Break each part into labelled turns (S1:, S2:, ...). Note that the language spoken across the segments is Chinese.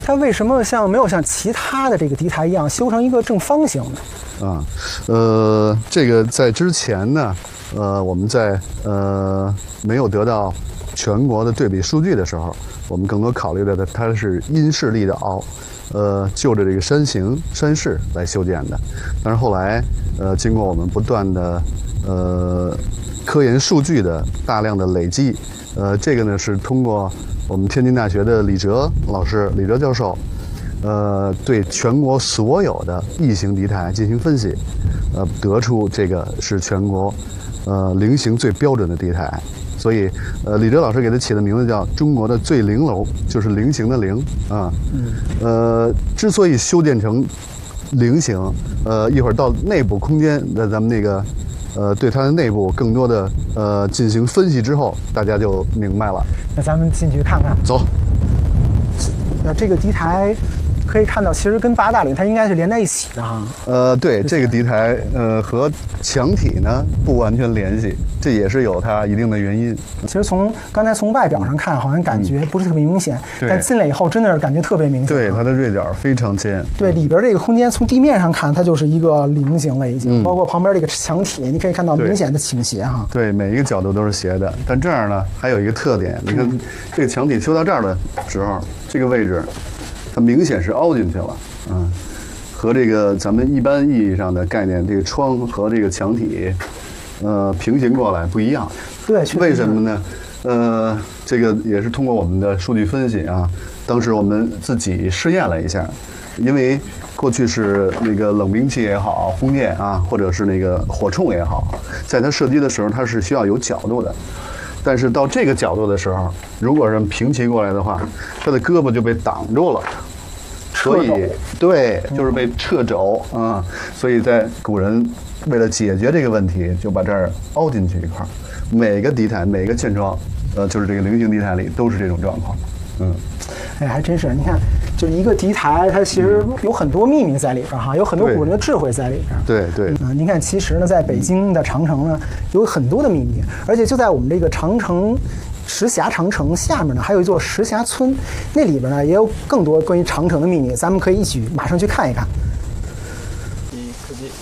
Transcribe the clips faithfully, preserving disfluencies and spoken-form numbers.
S1: 它为什么像没有像其他的这个敌台一样修成一个正方形呢？
S2: 啊，呃，这个在之前呢，呃，我们在呃没有得到全国的对比数据的时候，我们更多考虑的它是因势利导，呃，就着这个山形山势来修建的。但是后来，呃，经过我们不断的呃科研数据的大量的累积，呃，这个呢是通过我们天津大学的李哲老师、李哲教授，呃，对全国所有的异形敌台进行分析，呃，得出这个是全国呃菱形最标准的敌台。所以，呃，李哲老师给它起的名字叫“中国的最菱楼”，就是菱形的菱啊。嗯。呃，之所以修建成菱形，呃，一会儿到内部空间的咱们那个，呃，对它的内部更多的呃进行分析之后，大家就明白了。
S1: 那咱们进去看看。
S2: 走。
S1: 那这个敌台。可以看到，其实跟八大岭它应该是连在一起的哈。
S2: 呃，对，这个敌台呃和墙体呢不完全联系，这也是有它一定的原因。
S1: 其实从刚才从外表上看，好像感觉不是特别明显，
S2: 嗯、
S1: 但进来以后真的是感觉特别明显。
S2: 对，它的锐角非常尖。
S1: 对，里边这个空间从地面上看，它就是一个菱形了已经，嗯、包括旁边这个墙体，你可以看到明显的倾斜哈。
S2: 对，每一个角度都是斜的。但这样呢，还有一个特点，你看、嗯、这个墙体修到这儿的时候，这个位置。它明显是凹进去了，嗯，和这个咱们一般意义上的概念，这个窗和这个墙体，呃，平行过来不一样。
S1: 对，
S2: 为什么呢？呃，这个也是通过我们的数据分析啊，当时我们自己试验了一下，因为过去是那个冷兵器也好，轰箭啊，或者是那个火铳也好，在它射击的时候，它是需要有角度的。但是到这个角度的时候，如果是平齐过来的话，他的胳膊就被挡住了，所以对，就是被掣肘啊、嗯。所以在古人为了解决这个问题，就把这儿凹进去一块儿。每个敌台、每个堑壕，呃，就是这个菱形敌台里都是这种状况。嗯，
S1: 哎，还真是，你看，就是一个敌台，它其实有很多秘密在里边哈，有很多古人的智慧在里边。
S2: 对对。
S1: 嗯，您看，其实呢，在北京的长城呢，有很多的秘密，而且就在我们这个长城石峡长城下面呢，还有一座石峡村，那里边呢也有更多关于长城的秘密，咱们可以一起马上去看一看。
S3: 一科技。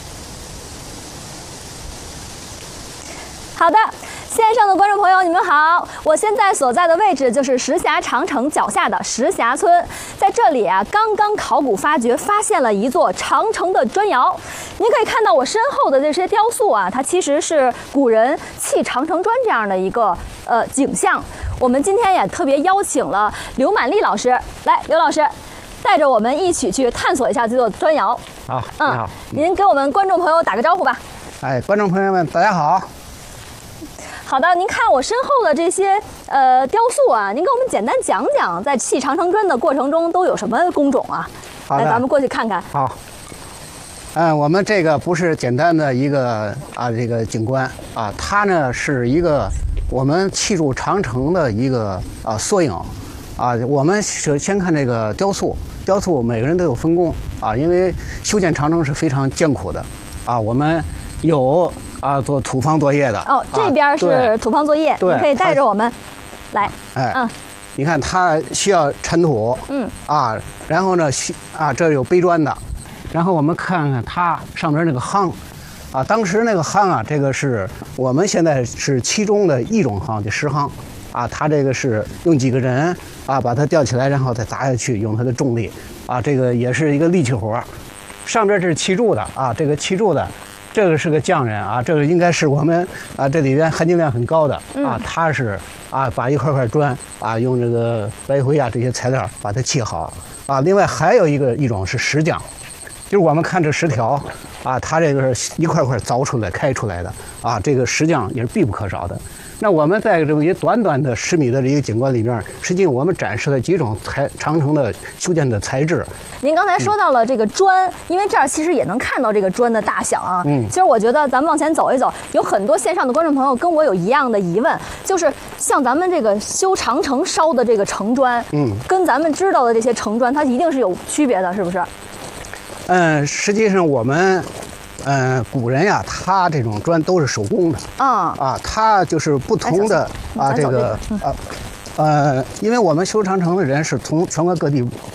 S4: 好的。线上的观众朋友，你们好！我现在所在的位置就是石峡长城脚下的石峡村，在这里啊，刚刚考古发掘发现了一座长城的砖窑。您可以看到我身后的这些雕塑啊，它其实是古人砌长城砖这样的一个呃景象。我们今天也特别邀请了刘满丽老师来，刘老师带着我们一起去探索一下这座砖窑。
S5: 好，你好，
S4: 嗯，您给我们观众朋友打个招呼吧。
S5: 哎，观众朋友们，大家好。
S4: 好的，您看我身后的这些呃雕塑啊，您给我们简单讲讲，在砌长城砖的过程中都有什么工种啊？
S5: 好的，
S4: 来，咱们过去看看。
S5: 好。嗯，我们这个不是简单的一个啊这个景观啊，它呢是一个我们砌筑长城的一个啊缩影啊。我们首先看这个雕塑，雕塑每个人都有分工啊，因为修建长城是非常艰苦的啊。我们有。啊，做土方作业的
S4: 哦，这边是土方作业，
S5: 对，
S4: 你可以带着我们来。
S5: 哎，
S4: 嗯，
S5: 你看它需要铲土，
S4: 嗯，
S5: 啊，然后呢，需啊这有背砖的，然后我们看看它上面那个夯，啊，当时那个夯啊，这个是我们现在是其中的一种夯，就石夯，啊，它这个是用几个人啊把它吊起来，然后再砸下去，用它的重力，啊，这个也是一个力气活。上边是砌筑的啊，这个砌筑的。这个是个匠人啊，这个应该是我们啊这里边含金量很高的啊，他是啊把一块块砖啊用这个白灰啊这些材料把它砌好啊。另外还有一个一种是石匠，就是我们看这石条啊，它这个是一块块凿出来开出来的啊，这个石匠也是必不可少的。那我们在这么一短短的十米的这个景观里面，实际我们展示了几种材长城的修建的材质。
S4: 您刚才说到了这个砖，嗯、因为这儿其实也能看到这个砖的大小啊。嗯，其实我觉得咱们往前走一走，有很多线上的观众朋友跟我有一样的疑问，就是像咱们这个修长城烧的这个城砖，嗯，跟咱们知道的这些城砖，它一定是有区别的，是不是？
S5: 嗯，实际上我们。嗯，古人呀，他这种砖都是手工的啊啊，他就是不同的啊，这个啊呃，因为我们修长城的人是从全国各地